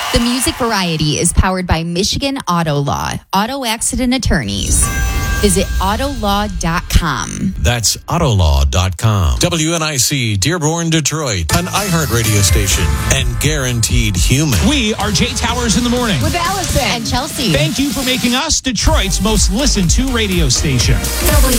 The Music Variety is powered by Michigan Auto Law, auto accident attorneys. Visit autolaw.com. That's autolaw.com. WNIC, Dearborn, Detroit, an iHeart radio station and guaranteed human. We are Jay Towers in the morning With Allison and Chelsea. Thank you for making us Detroit's most listened to radio station.